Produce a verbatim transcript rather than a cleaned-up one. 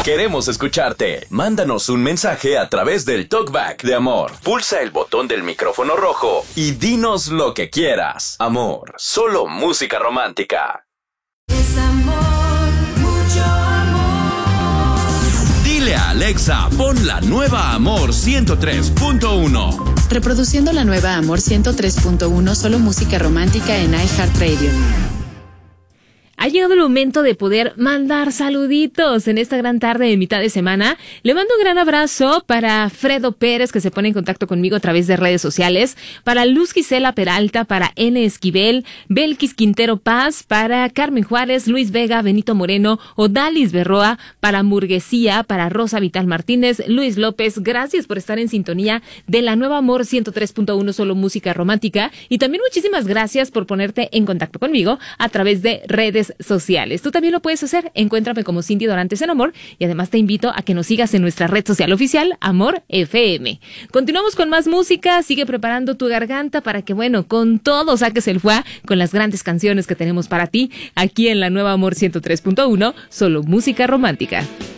Queremos escucharte. Mándanos un mensaje a través del Talkback de Amor. Pulsa el botón del micrófono rojo y dinos lo que quieras. Amor, solo música romántica. Es amor, mucho amor. Dile a Alexa, pon la nueva Amor ciento tres punto uno. Reproduciendo la nueva Amor ciento tres punto uno, solo música romántica en iHeartRadio. Ha llegado el momento de poder mandar saluditos en esta gran tarde de mitad de semana. Le mando un gran abrazo para Fredo Pérez, que se pone en contacto conmigo a través de redes sociales, para Luz Gisela Peralta, para N. Esquivel, Belkis Quintero Paz, para Carmen Juárez, Luis Vega, Benito Moreno, Odalis Berroa, para Murguesía, para Rosa Vital Martínez, Luis López. Gracias por estar en sintonía de la nueva Amor ciento tres punto uno, solo música romántica. Y también muchísimas gracias por ponerte en contacto conmigo a través de redes sociales. Tú también lo puedes hacer. Encuéntrame como Cindy Dorantes en Amor y además te invito a que nos sigas en nuestra red social oficial Amor F M. Continuamos con más música. Sigue preparando tu garganta para que, bueno, con todo saques el fuá con las grandes canciones que tenemos para ti aquí en la nueva Amor ciento tres punto uno, solo música romántica.